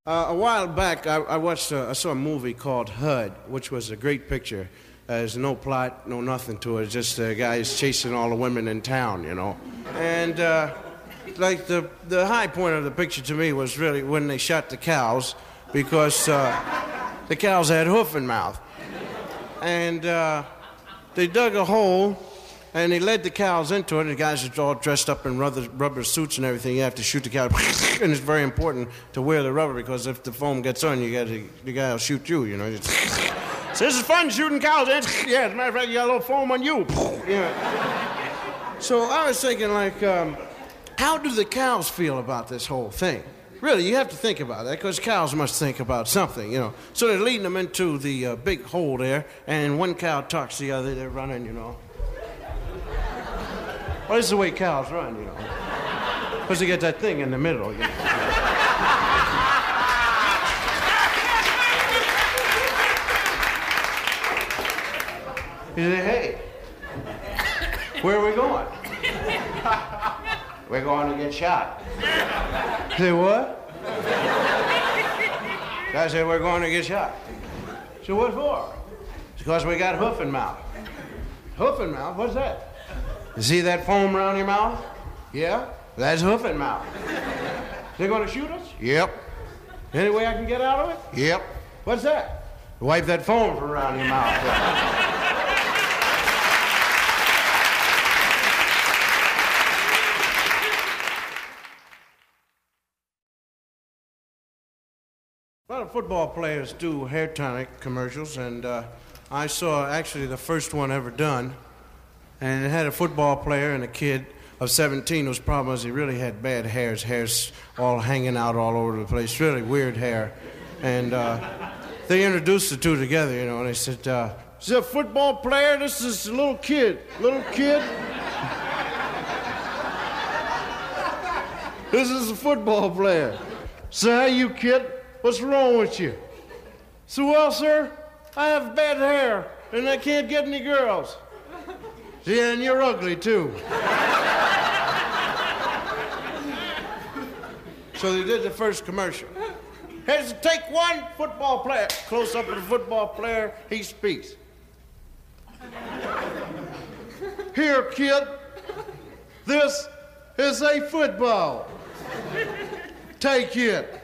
A while back, I saw a movie called HUD, which was a great picture. There's no plot, no nothing to it. Just guys chasing all the women in town, you know. And like the high point of the picture to me was really when they shot the cows, because the cows had hoof and mouth, and they dug a hole. And they led the cows into it. The guys are all dressed up in rubber suits and everything. You have to shoot the cow, and it's very important to wear the rubber because if the foam gets on, the guy will shoot you. You know. So this is fun shooting cows. Yeah, as a matter of fact, you got a little foam on you. Yeah. So I was thinking, like, how do the cows feel about this whole thing? Really, you have to think about that because cows must think about something, you know. So they're leading them into the big hole there, and one cow talks to the other. They're running, you know. Well, this is the way cows run, you know. Because they get that thing in the middle, you know. You say, hey, where are we going? We're going to get shot. You say, what? I said, we're going to get shot. So what for? It's because we got hoof and mouth. Hoof and mouth? What's that? You see that foam around your mouth? Yeah? That's hoof and mouth. They're going to shoot us? Yep. Any way I can get out of it? Yep. What's that? Wipe that foam from around your mouth. A lot of football players do hair tonic commercials, and I saw actually the first one ever done. And it had a football player and a kid of 17 whose problem was he really had bad hair. His hair's all hanging out all over the place, really weird hair. And they introduced the two together, you know, and they said, is this a football player? This is a little kid. Little kid? This is a football player. So, hey, you kid, what's wrong with you? So, well, sir, I have bad hair, and I can't get any girls. Yeah, and you're ugly, too. So they did the first commercial. Here's take one football player. Close up to the football player, he speaks. Here, kid, this is a football. Take it.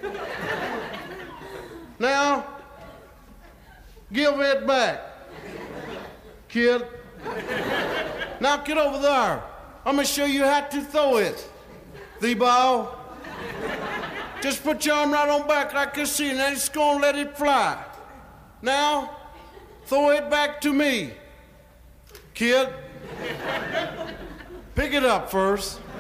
Now, give it back, kid. Now get over there. I'm going to show you how to throw it. The ball. Just put your arm right on back like you see, and then it's going to let it fly. Now, throw it back to me. Kid, pick it up first.